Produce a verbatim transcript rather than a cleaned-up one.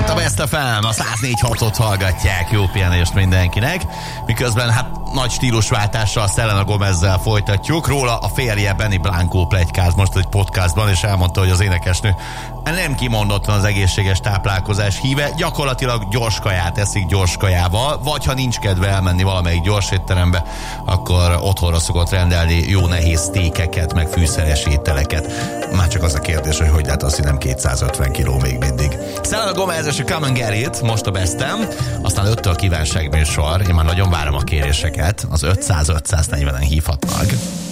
Itt a Best ef em, a száz négy hatot hallgatják, jó pihenést mindenkinek. Miközben hát nagy stílusváltással Selena Gomezzel folytatjuk. Róla a férje Benny Blanco pletykáz most egy podcastban, és elmondta, hogy az énekesnő nem kimondottan az egészséges táplálkozás híve, gyakorlatilag gyors kaját eszik gyors kajával, vagy ha nincs kedve elmenni valamelyik gyors étterembe, akkor otthonra szokott rendelni jó nehéz sztékeket, meg fűszeres ételeket. Már csak az a kérdés, hogy hogy lehet az, hogy nem kétszázötven kiló még mindig. Selena Gomez és a Come and Get It, most a Bestem, aztán öttől kívánságműsor. Én már nagyon várom a kéréseket, az ötszáz ötszáznegyvenen hívhatnak.